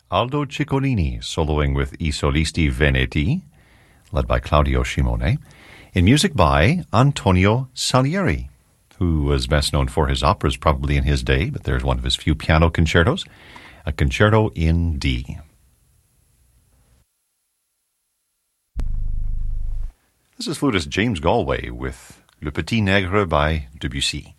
Aldo Ciccolini soloing with I Solisti Veneti, led by Claudio Scimone, in music by Antonio Salieri, who was best known for his operas probably in his day, but there's one of his few piano concertos, a concerto in D. This is flutist James Galway with Le Petit Nègre by Debussy.